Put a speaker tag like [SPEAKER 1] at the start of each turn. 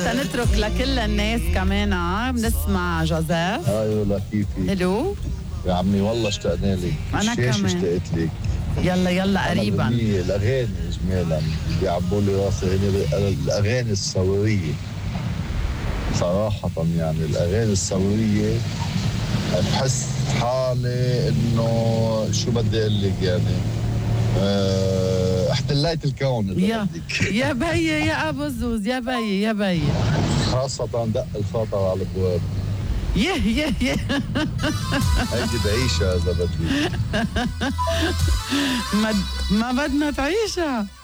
[SPEAKER 1] تنترك لكل الناس كمان بنسمع جوزيف.
[SPEAKER 2] ايوه لطيفي.
[SPEAKER 1] هلو
[SPEAKER 2] يا عمي والله اشتقنا لك.
[SPEAKER 1] أنا
[SPEAKER 2] الشاشة
[SPEAKER 1] كمان
[SPEAKER 2] اشتقت لك.
[SPEAKER 1] يلا قريبا.
[SPEAKER 2] الأغاني إجمالا بيعبوا لي راسي، الأغاني الثورية صراحة، يعني الأغاني الثورية بحس حالي إنه شو بدي أقول لك يعني احتليت الكون إذا بدك.
[SPEAKER 1] يا بي يا أبو زوز، يا بي
[SPEAKER 2] خاصة دق الخاطر على الابواب.
[SPEAKER 1] يه
[SPEAKER 2] هيدي بعيشها إذا بدك.
[SPEAKER 1] ما بدنا تعيشها.